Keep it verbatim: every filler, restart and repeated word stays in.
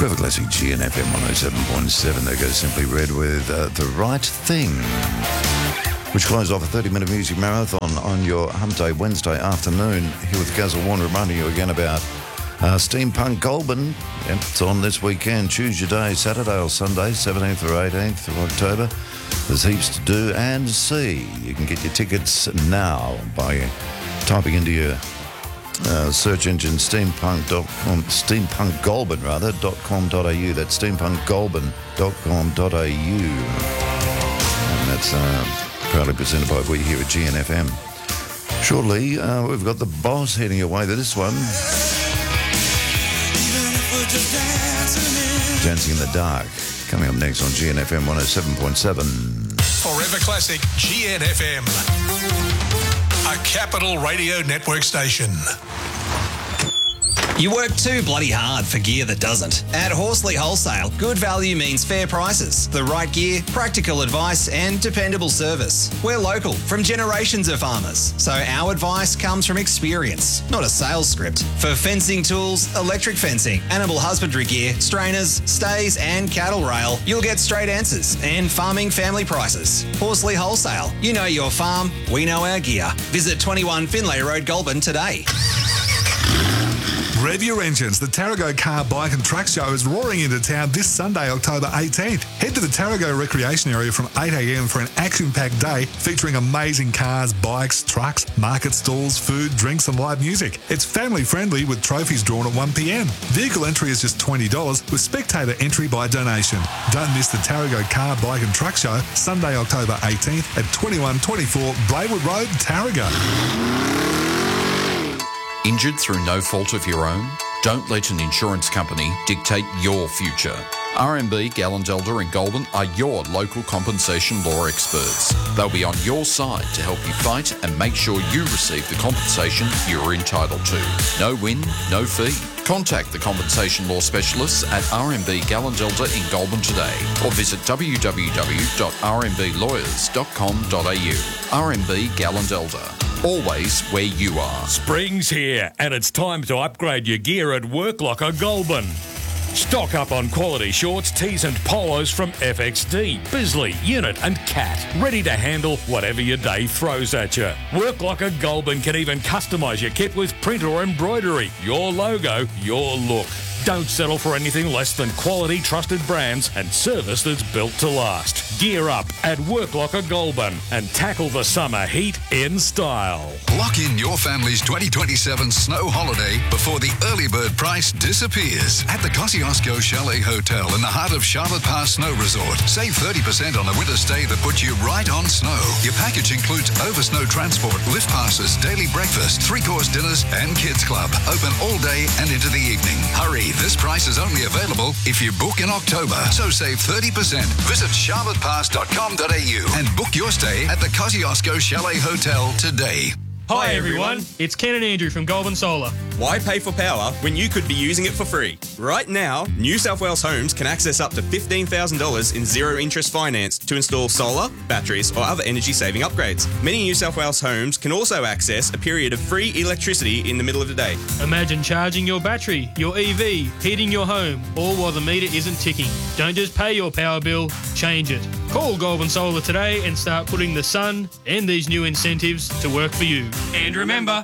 Forever Classic G N F M one oh seven point seven. There goes Simply Red with uh, The Right Thing, which closes off a thirty-minute music marathon on your hump day Wednesday afternoon. Here with Gazza Warner reminding you again about uh, Steampunk Goulburn. Yep, it's on this weekend. Choose your day, Saturday or Sunday, seventeenth or eighteenth of October. There's heaps to do and see. You can get your tickets now by typing into your Uh, search engine steampunk dot com, steampunk goulburn rather, .com.au. That's steampunk goulburn dot com dot a u. And that's uh, proudly presented by we here at G N F M. Shortly, uh, we've got the boss heading away to this one. Dancing in the Dark. Coming up next on G N F M one oh seven point seven. Forever Classic G N F M. A Capital Radio Network station. You work too bloody hard for gear that doesn't. At Horsley Wholesale, good value means fair prices, the right gear, practical advice and dependable service. We're local, from generations of farmers, so our advice comes from experience, not a sales script. For fencing tools, electric fencing, animal husbandry gear, strainers, stays and cattle rail, you'll get straight answers and farming family prices. Horsley Wholesale, you know your farm, we know our gear. Visit twenty-one Finlay Road, Goulburn today. Rev your engines. The Tarago Car, Bike and Truck Show is roaring into town this Sunday, October eighteenth. Head to the Tarago Recreation Area from eight a m for an action-packed day featuring amazing cars, bikes, trucks, market stalls, food, drinks and live music. It's family-friendly with trophies drawn at one p m. Vehicle entry is just twenty dollars with spectator entry by donation. Don't miss the Tarago Car, Bike and Truck Show, Sunday, October eighteenth at twenty-one twenty-four Braewood Road, Tarago. Injured through no fault of your own? Don't let an insurance company dictate your future. R M B, Gallendelder and Goulburn are your local compensation law experts. They'll be on your side to help you fight and make sure you receive the compensation you're entitled to. No win, no fee. Contact the compensation law specialists at R M B Gallendelder in Goulburn today or visit w w w dot r m b lawyers dot com dot a u. R M B Gallendelder. Always where you are. Spring's here and it's time to upgrade your gear at Worklocker Goulburn. Stock up on quality shorts, tees and polos from F X D, Bisley, Unit and Cat. Ready to handle whatever your day throws at you. Worklocker Goulburn can even customise your kit with print or embroidery. Your logo, your look. Don't settle for anything less than quality, trusted brands and service that's built to last. Gear up at Worklocker Goulburn and tackle the summer heat in style. Lock in your family's twenty twenty-seven snow holiday before the early bird price disappears at the Kosciuszko Chalet Hotel in the heart of Charlotte Pass Snow Resort. Save thirty percent on a winter stay that puts you right on snow. Your package includes over snow transport, lift passes, daily breakfast, three-course dinners and kids club. Open all day and into the evening. Hurry, this price is only available if you book in October. So save thirty percent. Visit charlotte pass dot com dot a u and book your stay at the Kosciuszko Chalet Hotel today. Hi everyone, it's Ken and Andrew from Goulburn Solar. Why pay for power when you could be using it for free? Right now, New South Wales Homes can access up to fifteen thousand dollars in zero-interest finance to install solar, batteries or other energy-saving upgrades. Many New South Wales homes can also access a period of free electricity in the middle of the day. Imagine charging your battery, your E V, heating your home, all while the meter isn't ticking. Don't just pay your power bill, change it. Call Goulburn Solar today and start putting the sun and these new incentives to work for you. And remember,